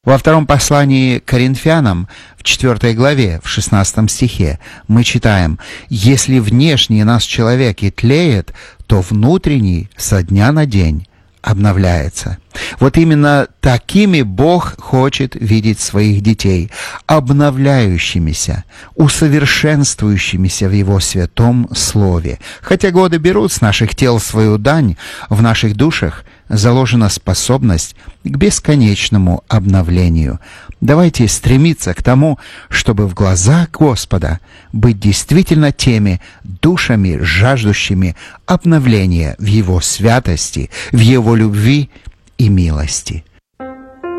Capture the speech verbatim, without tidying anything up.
Во втором послании к Коринфянам, в четвёртой главе, в шестнадцатом стихе, мы читаем: «Если внешний наш человек и тлеет, то внутренний со дня на день обновляется». Вот именно такими Бог хочет видеть своих детей, обновляющимися, усовершенствующимися в Его святом Слове. Хотя годы берут с наших тел свою дань, в наших душах заложена способность к бесконечному обновлению. Давайте стремиться к тому, чтобы в глазах Господа быть действительно теми душами, жаждущими обновления в Его святости, в Его любви и милости.